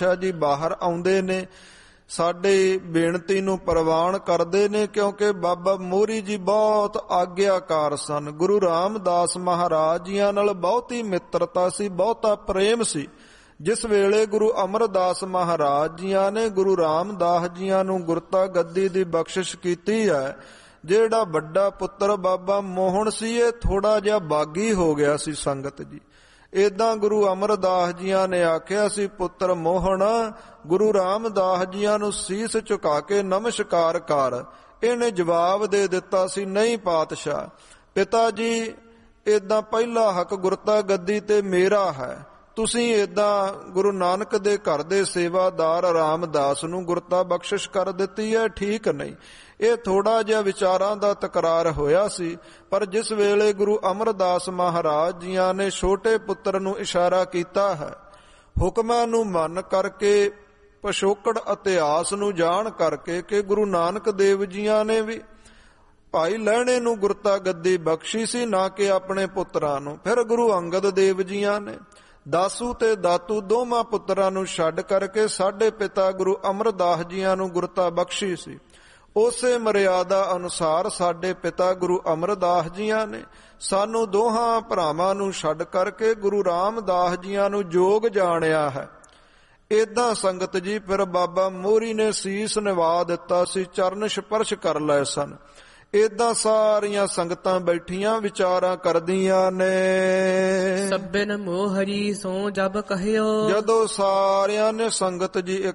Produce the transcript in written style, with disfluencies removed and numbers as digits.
ਜੀ ਬਾਹਰ ਆਉਂਦੇ ਨੇ, ਸਾਡੀ ਬੇਨਤੀ ਨੂੰ ਪ੍ਰਵਾਨ ਕਰਦੇ ਨੇ, ਕਿਉਂਕਿ ਬਾਬਾ ਮੋਹਰੀ ਜੀ ਬਹੁਤ ਆਗਿਆਕਾਰ ਸਨ। ਗੁਰੂ ਰਾਮਦਾਸ ਮਹਾਰਾਜ ਜੀਆਂ ਨਾਲ ਬਹੁਤੀ ਮਿੱਤਰਤਾ ਸੀ, ਬਹੁਤਾ ਪ੍ਰੇਮ ਸੀ। ਜਿਸ ਵੇਲੇ ਗੁਰੂ ਅਮਰਦਾਸ ਮਹਾਰਾਜ ਜੀਆਂ ਨੇ ਗੁਰੂ ਰਾਮਦਾਸ ਜੀਆਂ ਨੂੰ ਗੁਰਤਾ ਗੱਦੀ ਦੀ ਬਖਸ਼ਿਸ਼ ਕੀਤੀ ਹੈ, ਜਿਹੜਾ ਵੱਡਾ ਪੁੱਤਰ ਬਾਬਾ ਮੋਹਨ ਸੀ, ਇਹ ਥੋੜਾ ਜਿਹਾ ਬਾਗੀ ਹੋ ਗਿਆ ਸੀ ਸੰਗਤ ਜੀ। ਏਦਾਂ ਗੁਰੂ ਅਮਰਦਾਸ ਜੀਆਂ ਨੇ ਆਖਿਆ ਸੀ, ਪੁੱਤਰ ਮੋਹਨ ਗੁਰੂ ਰਾਮਦਾਸ ਜੀਆਂ ਨੂੰ ਸੀਸ ਝੁਕਾ ਕੇ ਨਮਸਕਾਰ ਕਰ। ਇਹਨੇ ਜਵਾਬ ਦੇ ਦਿੱਤਾ ਸੀ, ਨਹੀਂ ਪਾਤਸ਼ਾਹ, ਪਿਤਾ ਜੀ ਏਦਾਂ ਪਹਿਲਾ ਹੱਕ ਗੁਰਤਾ ਗੱਦੀ ਤੇ ਮੇਰਾ ਹੈ, ਤੁਸੀਂ ਏਦਾਂ ਗੁਰੂ ਨਾਨਕ ਦੇ ਘਰ ਦੇ ਸੇਵਾਦਾਰ ਰਾਮਦਾਸ ਨੂੰ ਗੁਰਤਾ ਬਖਸ਼ਿਸ਼ ਕਰ ਦਿੱਤੀ ਹੈ, ਠੀਕ ਨਹੀਂ। ਇਹ ਥੋੜਾ ਜਿਹਾ ਵਿਚਾਰਾਂ ਦਾ ਤਕਰਾਰ ਹੋਇਆ ਸੀ, ਪਰ ਜਿਸ ਵੇਲੇ ਗੁਰੂ ਅਮਰਦਾਸ ਮਹਾਰਾਜ ਜੀਆਂ ਨੇ ਛੋਟੇ ਪੁੱਤਰ ਨੂੰ ਇਸ਼ਾਰਾ ਕੀਤਾ ਹੈ, ਹੁਕਮਾਂ ਨੂੰ ਮੰਨ ਕਰਕੇ, ਪਿਛੋਕੜ ਇਤਿਹਾਸ ਨੂੰ ਜਾਣ ਕਰਕੇ ਕਿ ਗੁਰੂ ਨਾਨਕ ਦੇਵ ਜੀਆਂ ਨੇ ਵੀ ਭਾਈ ਲਹਿਣੇ ਨੂੰ ਗੁਰਤਾ ਗੱਦੀ ਬਖਸ਼ੀ ਸੀ, ਨਾ ਕਿ ਆਪਣੇ ਪੁੱਤਰਾਂ ਨੂੰ। ਫਿਰ ਗੁਰੂ ਅੰਗਦ ਦੇਵ ਜੀਆਂ ਨੇ ਦਾਸੂ ਤੇ ਦਾਤੂ ਦੋਵਾਂ ਪੁੱਤਰਾਂ ਨੂੰ ਛੱਡ ਕਰਕੇ ਸਾਡੇ ਪਿਤਾ ਗੁਰੂ ਅਮਰਦਾਸ ਜੀਆਂ ਨੂੰ ਗੁਰਤਾ ਬਖਸ਼ੀ ਸੀ। ਉਸੇ ਮਰਿਆਦਾ ਅਨੁਸਾਰ ਸਾਡੇ ਪਿਤਾ ਗੁਰੂ ਅਮਰਦਾਸ ਜੀਆਂ ਨੇ ਸਾਨੂੰ ਦੋਹਾਂ ਭਰਾਵਾਂ ਨੂੰ ਛੱਡ ਕਰਕੇ ਗੁਰੂ ਰਾਮਦਾਸ ਜੀਆਂ ਨੂੰ ਜੋਗ ਜਾਣਿਆ ਹੈ। ਏਦਾਂ ਸੰਗਤ ਜੀ ਫਿਰ ਬਾਬਾ ਮੋਹਰੀ ਨੇ ਸੀਸ ਨਿਵਾ ਦਿੱਤਾ ਸੀ, ਚਰਨ ਸਪਰਸ਼ ਕਰ ਲਏ ਸਨ। ਏਦਾਂ ਸਾਰੀਆਂ ਸੰਗਤਾਂ ਬੈਠੀਆਂ ਵਿਚਾਰਾਂ ਕਰਦੀਆਂ ਨੇ। ਸਭਨ ਮੋਹਰੀ ਸੋ ਜਬ ਕਹਿਓ, ਜਦੋਂ ਸਾਰਿਆਂ ਨੇ ਸੰਗਤ ਜੀ